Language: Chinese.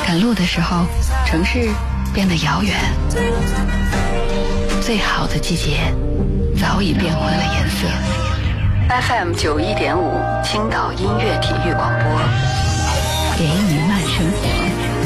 赶路的时候，城市变得遥远，最好的季节早已变换了颜色。FM 91.5，青岛音乐体育广播，给你慢生活。